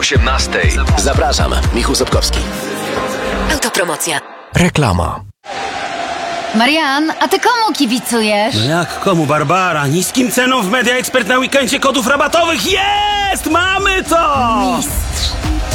18. Zapraszam, Michał Sobkowski. Autopromocja. Reklama. Marian, a ty komu kibicujesz? No jak komu, Barbara? Niskim ceną w Media Expert na weekendzie kodów rabatowych. Jest! Mamy to! Mistrz.